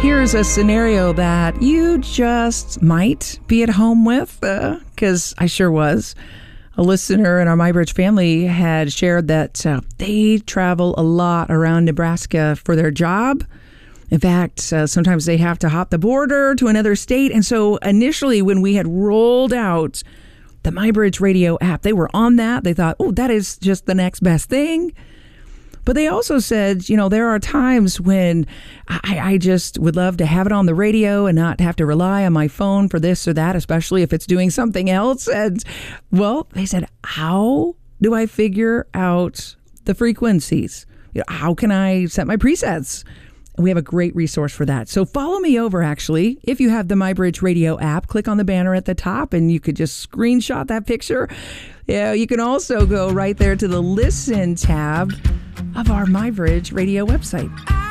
Here's a scenario that you just might be at home with, because I sure was. A listener in our MyBridge family had shared that they travel a lot around Nebraska for their job. In fact, sometimes they have to hop the border to another state. And so initially when we had rolled out the MyBridge Radio app, they were on that. They thought, oh, that is just the next best thing. But they also said, you know, there are times when I just would love to have it on the radio and not have to rely on my phone for this or that, especially if it's doing something else. And, well, they said, how do I figure out the frequencies? You know, how can I set my presets? We have a great resource for that. So follow me over, actually. If you have the MyBridge Radio app, click on the banner at the top and you could just screenshot that picture. Yeah, you can also go right there to the Listen tab of our MyBridge Radio website.